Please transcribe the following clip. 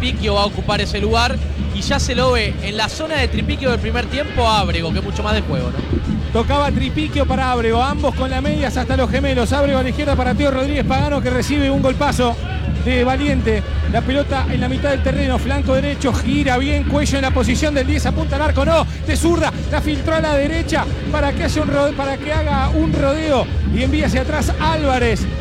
Tripiquio va a ocupar ese lugar y ya se lo ve en la zona de Tripiquio del primer tiempo a Ábrego, que es mucho más de juego, ¿no? Tocaba Tripiquio para Ábrego, ambos con las medias hasta los gemelos. Ábrego a la izquierda para Teo Rodríguez Pagano, que recibe un golpazo de Valiente. La pelota en la mitad del terreno, flanco derecho, gira bien, Cuello en la posición del 10, apunta al arco, no, de zurda, la filtró a la derecha para que haga un rodeo y envía hacia atrás Álvarez.